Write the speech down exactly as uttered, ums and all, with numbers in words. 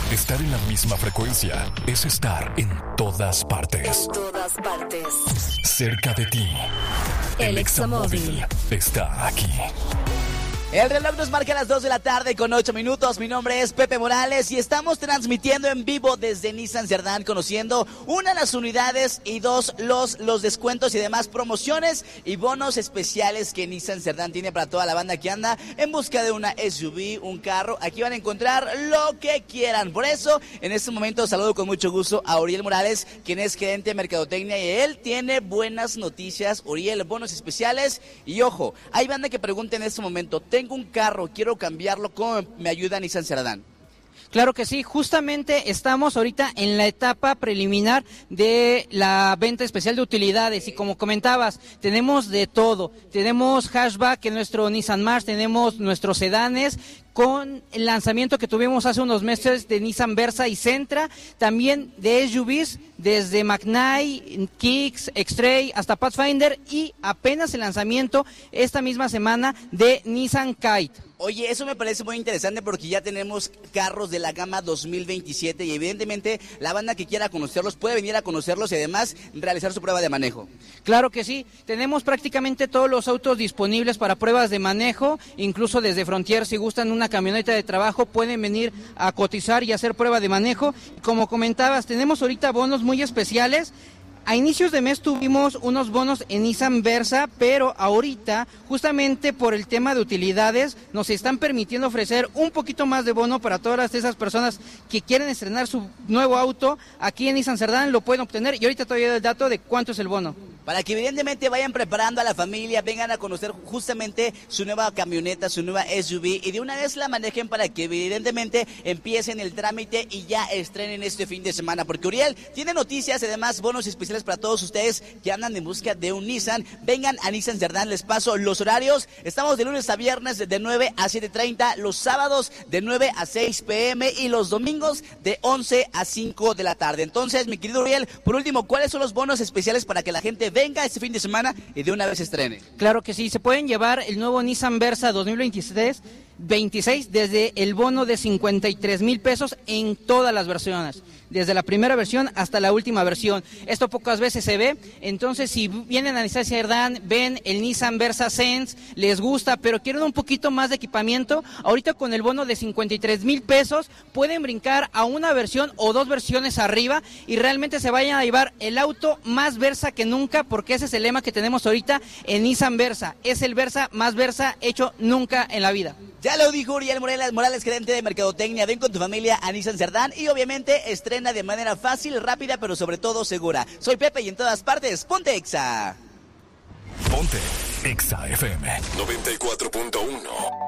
Estar en la misma frecuencia es estar en todas partes. En todas partes. Cerca de ti. El El Examóvil está aquí. El reloj nos marca las dos de la tarde con ocho minutos. Mi nombre es Pepe Morales y estamos transmitiendo en vivo desde Nissan Cerdán, conociendo una, las unidades y dos, los, los descuentos y demás promociones y bonos especiales que Nissan Cerdán tiene para toda la banda que anda en busca de una S U V, un carro. Aquí van a encontrar lo que quieran. Por eso, en este momento saludo con mucho gusto a Uriel Morales, quien es gerente de Mercadotecnia, y él tiene buenas noticias. Uriel, bonos especiales y ojo, hay banda que pregunta en este momento: tengo un carro, quiero cambiarlo, ¿cómo me ayuda Nissan Cerdán? Claro que sí, justamente estamos ahorita en la etapa preliminar de la venta especial de utilidades y como comentabas, tenemos de todo, tenemos hatchback en nuestro Nissan March, tenemos nuestros sedanes, con el lanzamiento que tuvimos hace unos meses de Nissan Versa y Sentra, también de S U Vs desde Magnite, Kicks, X-Trail hasta Pathfinder y apenas el lanzamiento esta misma semana de Nissan Kite. Oye, eso me parece muy interesante porque ya tenemos carros de la gama dos mil veintisiete y evidentemente la banda que quiera conocerlos puede venir a conocerlos y además realizar su prueba de manejo. Claro que sí, tenemos prácticamente todos los autos disponibles para pruebas de manejo, incluso desde Frontier, si gustan una camioneta de trabajo pueden venir a cotizar y hacer prueba de manejo. Como comentabas, tenemos ahorita bonos muy especiales. A inicios de mes tuvimos unos bonos en Nissan Versa, pero ahorita, justamente por el tema de utilidades, nos están permitiendo ofrecer un poquito más de bono para todas esas personas que quieren estrenar su nuevo auto. Aquí en Nissan Cerdán lo pueden obtener y ahorita todavía el dato de cuánto es el bono. Para que evidentemente vayan preparando a la familia, vengan a conocer justamente su nueva camioneta, su nueva S U V y de una vez la manejen para que evidentemente empiecen el trámite y ya estrenen este fin de semana. Porque Uriel tiene noticias y además bonos especiales para todos ustedes que andan en busca de un Nissan. Vengan a Nissan Cerdán, les paso los horarios. Estamos de lunes a viernes de nueve a siete treinta, los sábados de nueve a seis pm y los domingos de once a cinco de la tarde. Entonces, mi querido Uriel, por último, ¿cuáles son los bonos especiales para que la gente venga este fin de semana y de una vez estrene? Claro que sí, se pueden llevar el nuevo Nissan Versa dos mil veintitrés veintiséis desde el bono de cincuenta y tres mil pesos en todas las versiones, desde la primera versión hasta la última versión. Esto pocas veces se ve, entonces si vienen a Nissan Cerdán, ven el Nissan Versa Sense, les gusta, pero quieren un poquito más de equipamiento, ahorita con el bono de cincuenta y tres mil pesos pueden brincar a una versión o dos versiones arriba y realmente se vayan a llevar el auto más Versa que nunca, porque ese es el lema que tenemos ahorita en Nissan Versa, es el Versa más Versa hecho nunca en la vida. Ya lo dijo Uriel Morales, Morales, gerente de Mercadotecnia. Ven con tu familia a Nissan Cerdán y obviamente estrena de manera fácil, rápida, pero sobre todo segura. Soy Pepe y en todas partes, ponte Exa. Ponte Exa F M noventa y cuatro punto uno.